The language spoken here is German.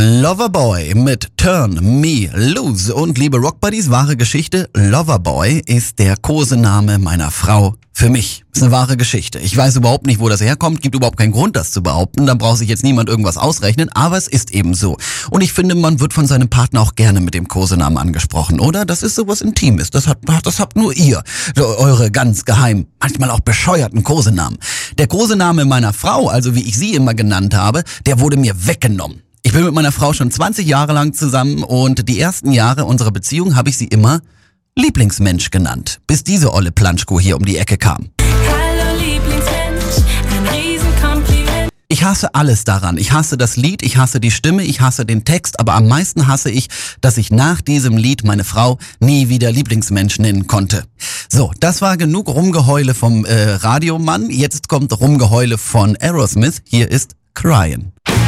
Loverboy mit Turn Me Loose. Und liebe Rockbuddies, wahre Geschichte, Loverboy ist der Kosename meiner Frau für mich. Ist eine wahre Geschichte. Ich weiß überhaupt nicht, wo das herkommt, gibt überhaupt keinen Grund, das zu behaupten. Da braucht sich jetzt niemand irgendwas ausrechnen, aber es ist eben so. Und ich finde, man wird von seinem Partner auch gerne mit dem Kosenamen angesprochen, oder? Das ist sowas Intimes. Das habt nur ihr. Eure ganz geheim, manchmal auch bescheuerten Kosenamen. Der Kosename meiner Frau, also wie ich sie immer genannt habe, der wurde mir weggenommen. Ich bin mit meiner Frau schon 20 Jahre lang zusammen und die ersten Jahre unserer Beziehung habe ich sie immer Lieblingsmensch genannt, bis diese olle Planschkuh hier um die Ecke kam. Hallo Lieblingsmensch, ein Riesenkompliment. Ich hasse alles daran. Ich hasse das Lied, ich hasse die Stimme, ich hasse den Text, aber am meisten hasse ich, dass ich nach diesem Lied meine Frau nie wieder Lieblingsmensch nennen konnte. So, das war genug Rumgeheule vom Radiomann. Jetzt kommt Rumgeheule von Aerosmith. Hier ist Cryin'.